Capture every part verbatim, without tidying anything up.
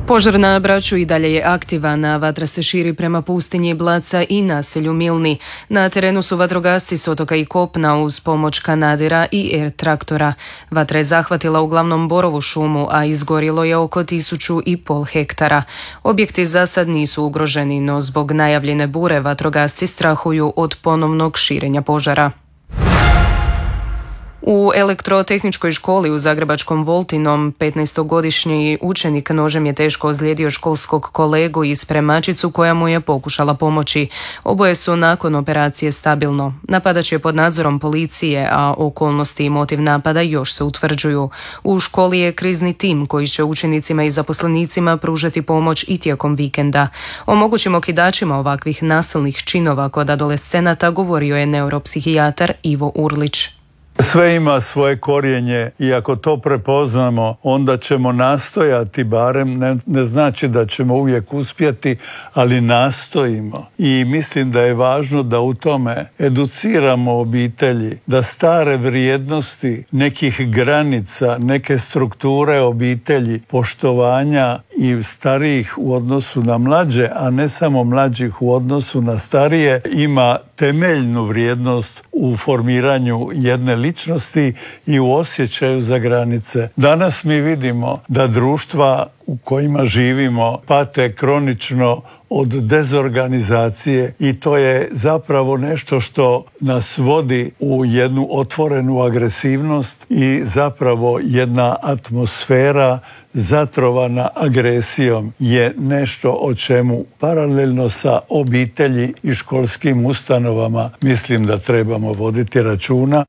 Požar na Braču i dalje je aktivan, a vatra se širi prema pustinji Blaca i naselju Milni. Na terenu su vatrogasci s otoka i kopna uz pomoć kanadera i er traktora. Vatra je zahvatila uglavnom borovu šumu, a izgorilo je oko tisuću i pol hektara. Objekti za sad nisu ugroženi, no zbog najavljene bure vatrogasci strahuju od ponovnog širenja požara. U elektrotehničkoj školi u zagrebačkom Voltinom petnaestogodišnji učenik nožem je teško ozlijedio školskog kolegu i spremačicu koja mu je pokušala pomoći. Oboje su nakon operacije stabilno. Napadač je pod nadzorom policije, a okolnosti i motiv napada još se utvrđuju. U školi je krizni tim koji će učenicima i zaposlenicima pružati pomoć i tijekom vikenda. O mogućim okidačima ovakvih nasilnih činova kod adolescenata govorio je neuropsihijatar Ivo Urlić. Sve ima svoje korijenje i ako to prepoznamo, onda ćemo nastojati, barem ne, ne znači da ćemo uvijek uspjeti, ali nastojimo. I mislim da je važno da u tome educiramo obitelji, da stare vrijednosti nekih granica, neke strukture obitelji, poštovanja i starijih u odnosu na mlađe, a ne samo mlađih u odnosu na starije, ima temeljnu vrijednost u formiranju jedne ličnosti i u osjećaju za granice. Danas mi vidimo da društva u kojima živimo pate kronično od dezorganizacije i to je zapravo nešto što nas vodi u jednu otvorenu agresivnost i zapravo jedna atmosfera zatrovana agresijom je nešto o čemu paralelno sa obitelji i školskim ustanovama mislim da trebamo voditi računa.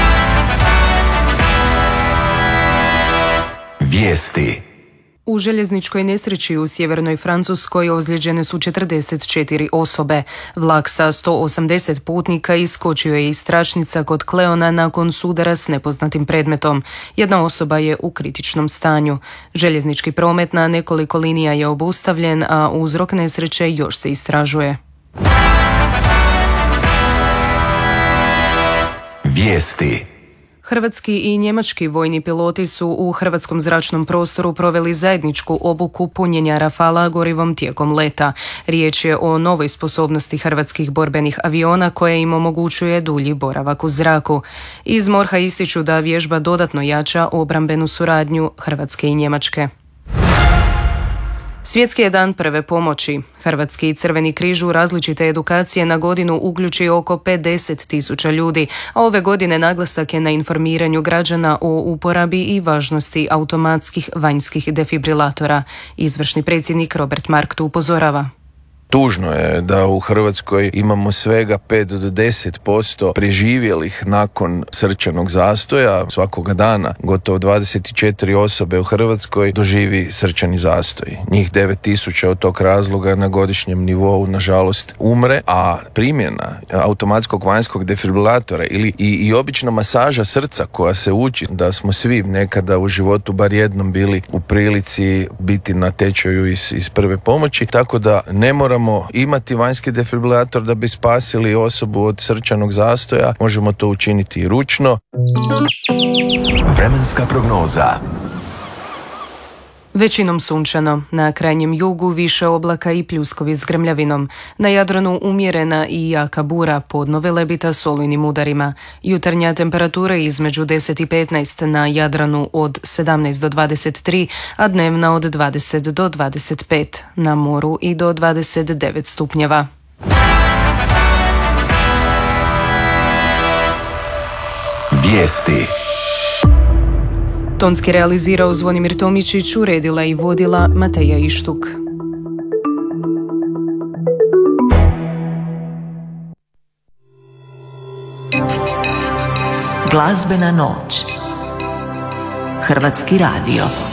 Vijesti. U željezničkoj nesreći u sjevernoj Francuskoj ozlijeđene su četrdeset četiri osobe. Vlak sa sto osamdeset putnika iskočio je iz tračnica kod Kleona nakon sudara s nepoznatim predmetom. Jedna osoba je u kritičnom stanju. Željeznički promet na nekoliko linija je obustavljen, a uzrok nesreće još se istražuje. Vijesti. Hrvatski i njemački vojni piloti su u hrvatskom zračnom prostoru proveli zajedničku obuku punjenja Rafala gorivom tijekom leta. Riječ je o novoj sposobnosti hrvatskih borbenih aviona koja im omogućuje dulji boravak u zraku. Iz MORH-a ističu da vježba dodatno jača obrambenu suradnju Hrvatske i Njemačke. Svjetski je dan prve pomoći. Hrvatski Crveni križ u različite edukacije na godinu uključi oko pedeset tisuća ljudi, a ove godine naglasak je na informiranju građana o uporabi i važnosti automatskih vanjskih defibrilatora. Izvršni predsjednik Robert Markt upozorava. Tužno je da u Hrvatskoj imamo svega pet do deset posto preživjelih nakon srčanog zastoja. Svakoga dana gotovo dvadeset četiri osobe u Hrvatskoj doživi srčani zastoj. Njih devet tisuća od tog razloga na godišnjem nivou nažalost umre, a primjena automatskog vanjskog defibrilatora ili i, i obična masaža srca koja se uči, da smo svi nekada u životu bar jednom bili u prilici biti na tečaju iz, iz prve pomoći, tako da ne moramo imati vanjski defibrilator da bi spasili osobu od srčanog zastoja. Možemo to učiniti i ručno. Vremenska prognoza. Većinom sunčano, na krajnjem jugu više oblaka i pljuskovi s grmljavinom. Na Jadranu umjerena i jaka bura, podno velebita s olujnim udarima. Jutarnja temperatura između deset i petnaest, na Jadranu od sedamnaest do dvadeset tri, a dnevna od dvadeset do dvadeset pet, na moru i do dvadeset devet stupnjeva. Vijesti. Tonski realizirao Zvonimir Tomičić, uredila i vodila Mateja Ištuk. Glazbena noć. Hrvatski radio.